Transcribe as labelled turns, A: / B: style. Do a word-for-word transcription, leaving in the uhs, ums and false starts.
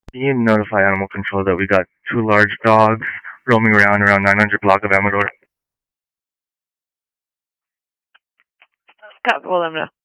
A: Can you notify animal control that we got two large dogs roaming around around nine hundred block of Amador?
B: Scott will let them know.